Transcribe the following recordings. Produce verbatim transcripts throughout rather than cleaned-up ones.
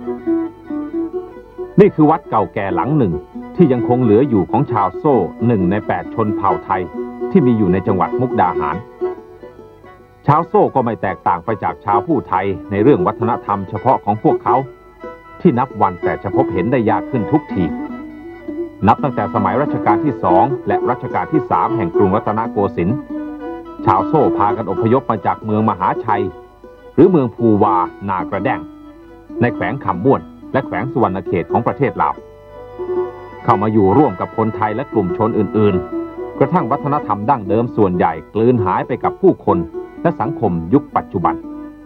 นี่คือวัดเก่าแก่หลังหนึ่งที่ยังคงเหลืออยู่ของชาวโซ่หนึ่งในแปดชนเผ่าไทยที่มีอยู่ในจังหวัดมุกดาหารชาวโซ่ก็ไม่แตกต่างไปจากชาวผู้ไทยในเรื่องวัฒนธรรมเฉพาะของพวกเขาที่นับวันแต่จะพบเห็นได้ยากขึ้นทุกทีนับตั้งแต่สมัยรัชกาลที่สองและรัชกาลที่สามแห่งกรุงรัตนโกสินทร์ชาวโซ่พากันอพยพมาจากเมืองมหาชัยหรือเมืองภูวานากระแด้งในแขวงคำม่วนและแขวงสุวรรณเขตของประเทศลาวเข้ามาอยู่ร่วมกับคนไทยและกลุ่มชนอื่นๆกระทั่งวัฒนธรรมดั้งเดิมส่วนใหญ่กลืนหายไปกับผู้คนและสังคมยุคปัจจุบัน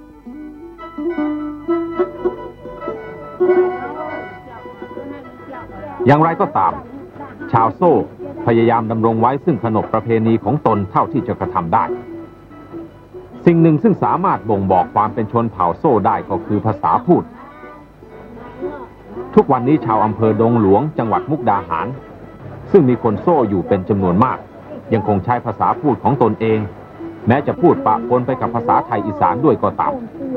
อย่างไรก็ตามชาวโซ่พยายามดำรงไว้ซึ่งขนบประเพณีของตนเท่าที่จะกระทำได้สิ่งหนึ่งซึ่งสามารถบ่งบอกความเป็นชนเผ่าโซ่ได้ก็คือภาษาพูดทุกวันนี้ชาวอำเภอดงหลวงจังหวัดมุกดาหารซึ่งมีคนโซ่อยู่เป็นจำนวนมากยังคงใช้ภาษาพูดของตนเองแม้จะพูดปะปนไปกับภาษาไทยอีสานด้วยก็ตาม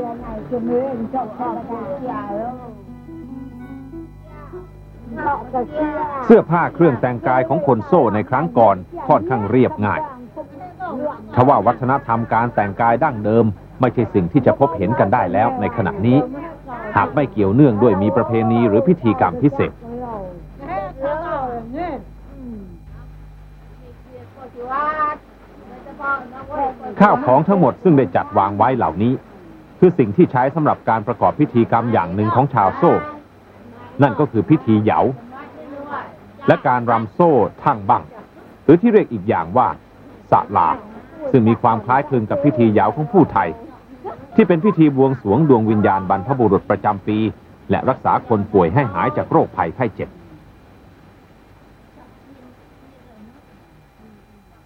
เสื้อผ้าเครื่องแต่งกายของคนโซ่ในครั้งก่อนค่อนข้างเรียบง่ายทว่าวัฒนธรรมการแต่งกายดั้งเดิมไม่ใช่สิ่งที่จะพบเห็นกันได้แล้วในขณะนี้หากไม่เกี่ยวเนื่องด้วยมีประเพณีหรือพิธีกรรมพิเศษข้าวของทั้งหมดซึ่งได้จัดวางไว้เหล่านี้คือสิ่งที่ใช้สำหรับการประกอบพิธีกรรมอย่างหนึ่งของชาวโซ่นั่นก็คือพิธีเหยาและการรำโซ่ทั่งบั้งหรือที่เรียกอีกอย่างว่าสะลาซึ่งมีความคล้ายคลึงกับพิธีเหยาของผู้ไทยที่เป็นพิธีบวงสรวงดวงวิญญาณบรรพบุรุษประจำปีและรักษาคนป่วยให้หายจากโรคภัยไข้เจ็บ